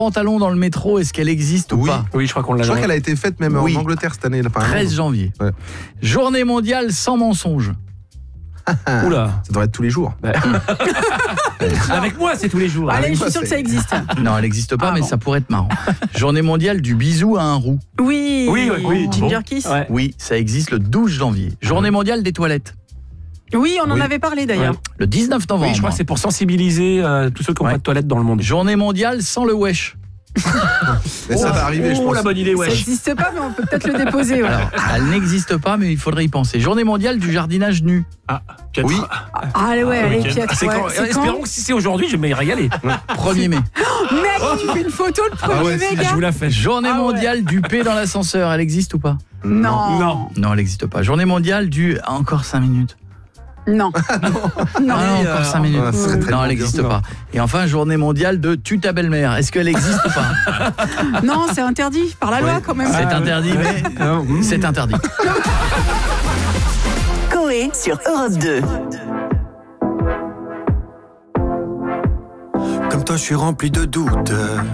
Pantalon dans le métro, est-ce qu'elle existe ou pas? Oui, je crois qu'on l'a. Je crois qu'elle a été faite même Oui. en Angleterre cette année. 13 janvier. Ouais. Journée mondiale sans mensonge. Oula. Ça devrait être tous les jours. Avec moi, c'est tous les jours. Allez, avec je moi, suis sûre que ça existe. Non, elle n'existe pas, Ah mais bon. ça pourrait être marrant. Journée mondiale du bisou à un roux. Oui. Oui. Ginger Bon. Kiss. Ouais. Oui, ça existe le 12 janvier. Journée mondiale des toilettes. Oui, on en Oui. avait parlé d'ailleurs. Le 19 novembre. Oui, je crois que c'est pour sensibiliser tous ceux qui n'ont Ouais. pas de toilette dans le monde. Journée mondiale sans le wesh. Mais ça va arriver, je Oh, pense. la bonne idée, Ça ouais. n'existe pas, mais on peut peut-être le déposer. Ouais. Alors, elle n'existe pas, mais il faudrait y penser. Journée mondiale du jardinage nu. Piètre. Oui. Allez, ouais, allez, Ok. Piètre. C'est ouais. quand C'est Espérons que si c'est aujourd'hui, je vais m'y régaler. 1er mai. Mec, tu fais une photo le premier ouais, mai, Je gars. vous la fais. Journée Ah ouais. mondiale du P dans l'ascenseur. Elle existe ou pas? Non. Non, elle n'existe pas. Journée mondiale du encore 5 minutes. Non. Ah non, encore 5 minutes. Ah, ce serait très Non, bien. elle n'existe Non. pas. Et enfin, journée mondiale de tue ta belle-mère. Est-ce qu'elle existe ou pas? Non, c'est interdit par la loi Ouais. quand même. C'est interdit, mais c'est interdit. Coé sur Europe 2. Comme toi, je suis rempli de doutes.